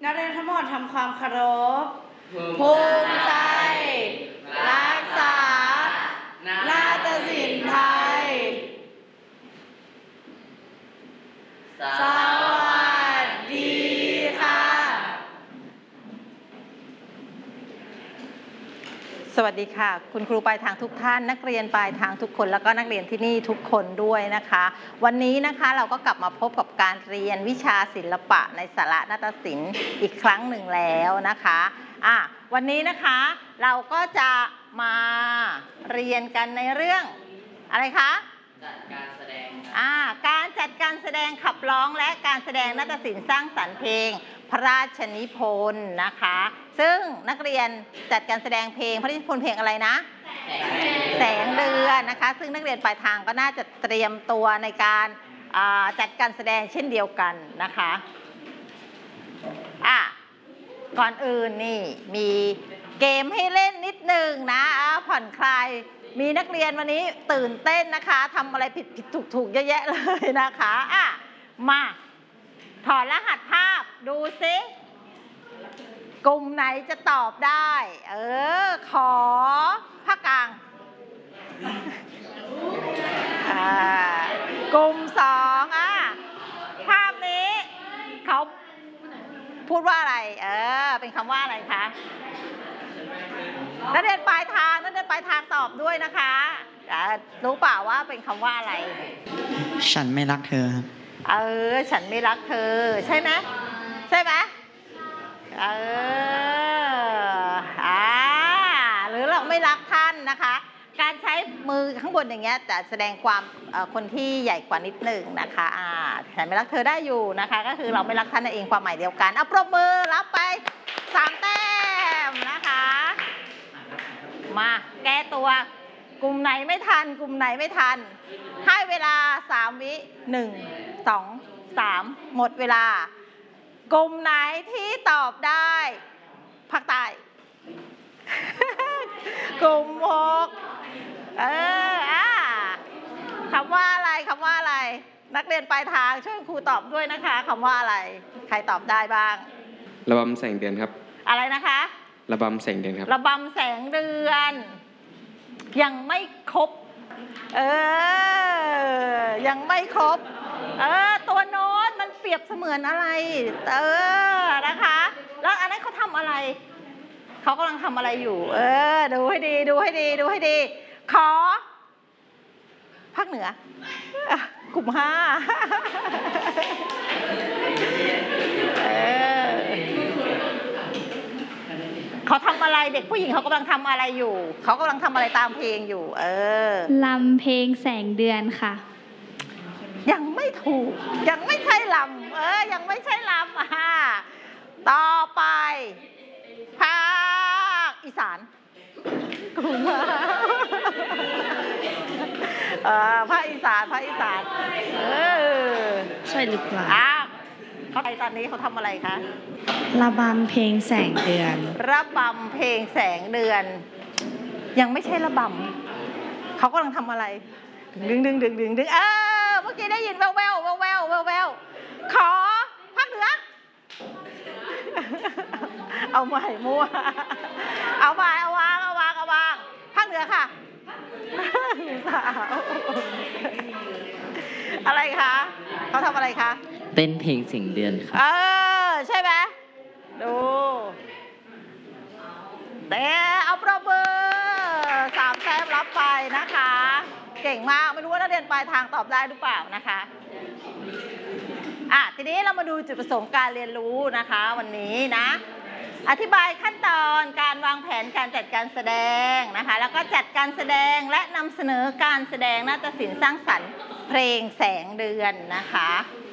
นักเรียนทั้งหมดทำความเคารพภูมิใจรักษานาฏศิลป์ไทยสวัสดีค่ะสวัสดีค่ะคุณครูปลายทางทุกท่านนักเรียนปลายทางทุกคนแล้วก็นักเรียนที่นี่ทุกคนด้วยนะคะวันนี้นะคะเราก็กลับมาพบกับการเรียนวิชาศิลปะในสาระนาฏศิลป์อีกครั้งหนึ่งแล้วนะคะวันนี้นะคะเราก็จะมาเรียนกันในเรื่องอะไรคะจัดการแสดงการจัดการแสดงขับร้องและการแสดงนาฏศิลป์สร้างสรรค์เพลงพระราชนิพนธ์นะคะซึ่งนักเรียนจัดการแสดงเพลงพระราชนิพนธ์เพลงอะไรนะแสงเดือนนะคะซึ่งนักเรียนปลายทางก็น่าจะเตรียมตัวในการจัดการแสดงเช่นเดียวกันนะคะก่อนอื่นนี่มีเกมให้เล่นนิดนึงนะผ่อนคลายมีนักเรียนวันนี้ตื่นเต้นนะคะทำอะไรผิดถูกเยอะแยะเลยนะคะมาถอดรหัสภาพดูซิกลุ่มไหนจะตอบได้ขอภาคกลางกลุ่มสองภาพนี้เขาพูดว่าอะไรเป็นคำว่าอะไรคะนักเรียนปลายทางตอบด้วยนะคะรู้เปล่าว่าเป็นคำว่าอะไรฉันไม่รักเธอครับฉันไม่รักเธอใช่ไหมหรือเราไม่รักท่านนะคะการใช้มือข้างบนอย่างเงี้ยแต่แสดงความคนที่ใหญ่กว่านิดหนึ่งนะคะฉันไม่รักเธอได้อยู่นะคะก็คือเราไม่รักท่านนั่นเองความหมายเดียวกันปรบมือรับไป3 แต้มนะคะมาแก้ตัวกลุ่มไหนไม่ทันให้เวลา3 วิ1 2 3หมดเวลากลุ่มไหนที่ตอบได้ภาคใต้กลุ่ม6คำว่าอะไรนักเรียนปลายทางช่วยครูตอบด้วยนะคะคำว่าอะไรใครตอบได้บ้างระบำแสงเดือนครับอะไรนะคะระบำแสงเดือนครับระบำแสงเดือนยังไม่ครบยังไม่ครบตัวโน้ตมันเปรียบเสมือนอะไรนะคะแล้วอันนั้นเขาทำอะไรเขากำลังทำอะไรอยู่ดูให้ดีขอภาคเหนือกลุ่ม5เขาทำอะไรเด็กผู้หญิงเขากำลังทำอะไรอยู่เขากำลังทำอะไรตามเพลงอยู่ลำเพลงแสงเดือนค่ะยังไม่ถูกยังไม่ใช่ลำยังไม่ใช่ลำต่อไปภาคอีสานกลุ่มภาคอีสานใช่หรือเปล่าเขาตอนนี้เขาทำอะไรคะระบำเพลงแสงเดือนระบำเพลงแสงเดือนยังไม่ใช่ระบำเขากำลังทำอะไรดึงเมื่อกี้ได้ยินแววขอภาคเหนือเอาใหม่มั่วเอาวางภาคเหนือค่ะสาวอะไรคะเขาทำอะไรคะเต้นเพลงเสียงเดือนค่ะใช่ไหมดูเอาประเบอร์3 แต้มรับไปนะคะเก่งมากไม่รู้ว่านักเรียนปลายทางตอบได้หรือเปล่านะคะทีนี้เรามาดูจุดประสงค์การเรียนรู้นะคะวันนี้นะอธิบายขั้นตอนการวางแผนการจัดการแสดงนะคะแล้วก็จัดการแสดงและนำเสนอการแสดงนาฏศิลป์สร้างสรรค์เพลงแสงเดือนนะคะ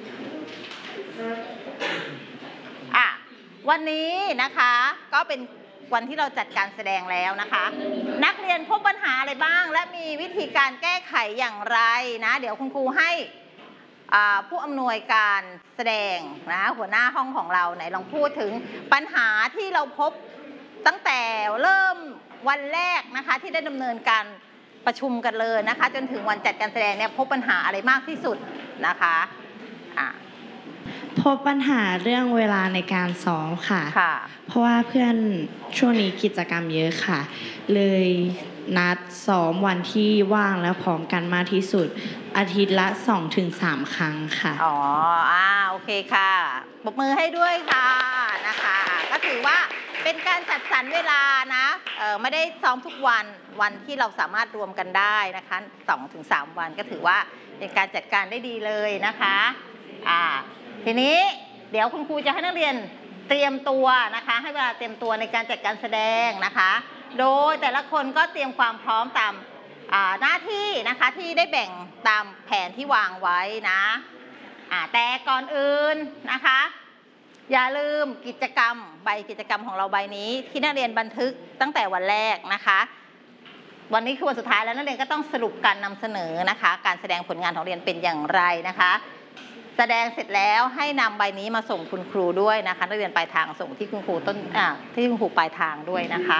วันนี้นะคะก็เป็นวันที่เราจัดการแสดงแล้วนะคะนักเรียนพบปัญหาอะไรบ้างและมีวิธีการแก้ไขอย่างไรนะเดี๋ยวคุณครูให้ผู้อำนวยการแสดงนะหัวหน้าห้องของเราไหนลองพูดถึงปัญหาที่เราพบตั้งแต่เริ่มวันแรกนะคะที่ได้ดำเนินการประชุมกันเลยนะคะจนถึงวันจัดการแสดงเนี่ยพบปัญหาอะไรมากที่สุดนะคะพพบปัญหาเรื่องเวลาในการซ้อมค่ะค่ะเพราะว่าเพื่อนช่วงนี้กิจกรรมเยอะค่ะ เลยนัดซ้อมวันที่ว่างและพร้อมกันมากที่สุด อาทิตย์ละ 2-3 ครั้งค่ะอ๋อโอเคค่ะปรบมือให้ด้วยค่ะนะคะ ก็ถือว่าเป็นการจัดสรรเวลานะไม่ได้ซ้อมทุกวันที่เราสามารถรวมกันได้นะคะ 2-3 วันก็ถือว่าเป็นการจัดการได้ดีเลยนะคะทีนี้เดี๋ยวคุณครูจะให้นักเรียนเตรียมตัวนะคะ ให้เวลาเตรียมตัวในการจัดการแสดงนะคะ โดยแต่ละคนก็เตรียมความพร้อมตามหน้าที่นะคะที่ได้แบ่งตามแผนที่วางไว้นะแต่ก่อนอื่นนะคะ อย่าลืมกิจกรรมใบกิจกรรมของเราใบนี้ที่นักเรียนบันทึกตั้งแต่วันแรกนะคะ วันนี้คือวันสุดท้ายแล้วนักเรียนก็ต้องสรุปการนำเสนอนะคะการแสดงผลงานของเรียนเป็นอย่างไรนะคะแสดงเสร็จแล้วให้นำใบนี้มาส่งคุณครูด้วยนะคะนักเรียนปลายทางส่งที่คุณครูที่คุณครูปลายทางด้วยนะคะ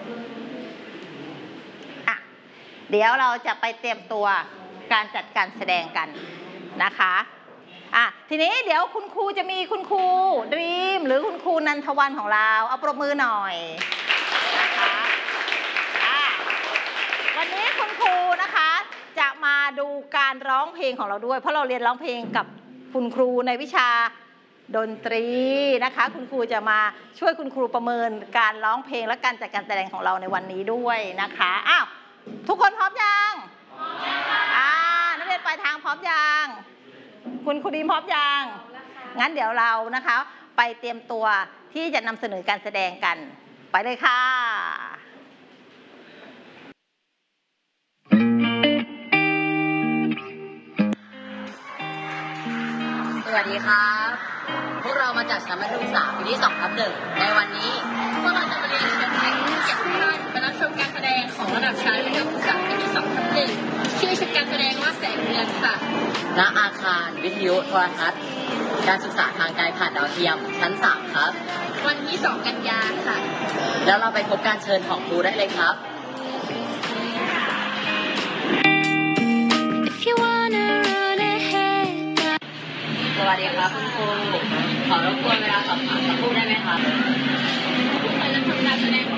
เดี๋ยวเราจะไปเตรียมตัวการจัดการแสดงกันนะคะทีนี้เดี๋ยวคุณครูจะมีคุณครูดรีมหรือคุณครูนันทวันของเราเอาปรบมือหน่อยนะคะวันนี้คุณครูนะคะจะมาดูการร้องเพลงของเราด้วยเพราะเราเรียนร้องเพลงกับคุณครูในวิชาดนตรีนะคะคุณครูจะมาช่วยคุณครูประเมินการร้องเพลงและการจัดการแสดงของเราในวันนี้ด้วยนะคะทุกคนพร้อมยังพร้อมค่ะนักเรียนปลายทางพร้อมยังคุณครูดีมพร้อมยังงั้นเดี๋ยวเรานะคะไปเตรียมตัวที่จะนำเสนอการแสดงกันไปเลยค่ะสวัสดีครับพวกเรามาจากชั้นมัธยมศึกษาปีที่2/1ในวันนี้พวกเราจะมาเรียนเชิญแขกผู้เกียรติทุกท่านไปรับชมการแสดงของระดับชั้นมัธยมศึกษาปีที่2/1ชื่อชุดการแสดงว่าแสงเดือนค่ะณอาคารวิทยุโทรทัศน์การศึกษาทางไกลผ่านดาวเทียมชั้น3ครับวันที่2 กันยายนค่ะแล้วเราไปพบการเชิญของครูได้เลยครับสวัสดีครับคุณครูขอรบกวนเวลาสอบถามสักครู่ได้ไหมครับผู้ใครจะทำการแสดง